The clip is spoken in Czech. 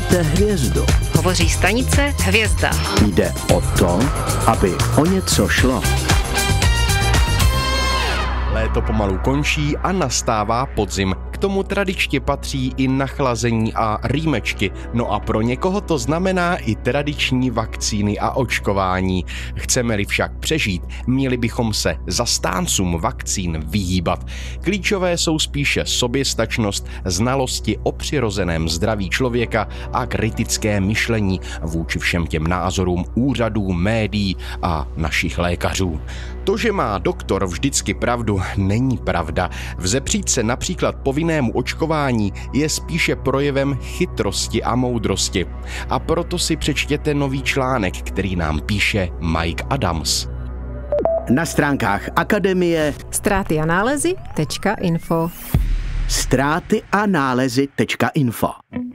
Sledujte hvězdu. Hovoří stanice Hvězda. Jde o to, aby o něco šlo. Léto pomalu končí a nastává podzim. K tomu tradičně patří i nachlazení a rýmečky. No a pro někoho to znamená i tradiční vakcíny a očkování. Chceme-li však přežít, měli bychom se zastáncům vakcín vyhýbat. Klíčové jsou spíše soběstačnost, znalosti o přirozeném zdraví člověka a kritické myšlení vůči všem těm názorům úřadů, médií a našich lékařů. To, že má doktor vždycky pravdu, není pravda. Vzepřít se například povinnému očkování je spíše projevem chytrosti a moudrosti. A proto si přečtěte nový článek, který nám píše Mike Adams. Na stránkách Akademie Ztráty a nálezy.info ztráty a nálezy.info